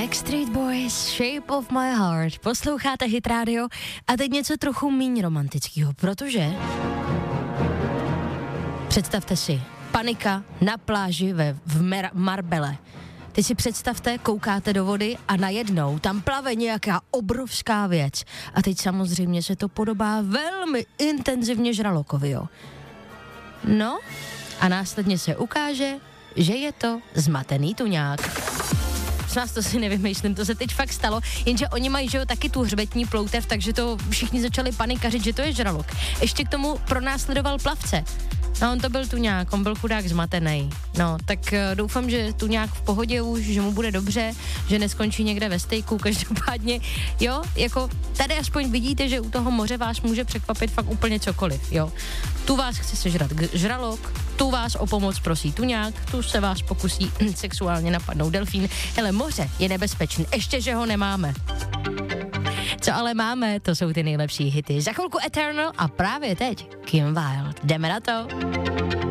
Backstreet Boys, Shape of My Heart. Posloucháte Hit Radio a teď něco trochu méně romantického, protože představte si, panika na pláži v Marbelle. Teď si představte, koukáte do vody a najednou tam plave nějaká obrovská věc. A teď samozřejmě se to podobá velmi intenzivně žralokovi, jo. No a následně se ukáže, že je to zmatený tuňák. Nás to si nevymýšlím, to se teď fakt stalo, jenže oni mají, že jo, taky tu hřbetní ploutev, takže to všichni začali panikařit, že to je žralok. Ještě k tomu pronásledoval plavce. No, on to byl tuňák, on byl chudák zmatený. No, tak doufám, že tuňák v pohodě už, že mu bude dobře, že neskončí někde ve stejku, každopádně, jo, jako tady aspoň vidíte, že u toho moře vás může překvapit fakt úplně cokoliv, jo. Tu vás chce sežrat žralok, tu vás o pomoc prosí tuňák, tu se vás pokusí sexuálně napadnout delfín. Hele, moře je nebezpečný, ještě, že ho nemáme. Co ale máme, to jsou ty nejlepší hity. Za chvilku Eternal a právě teď Kim Wilde. Jdeme na to.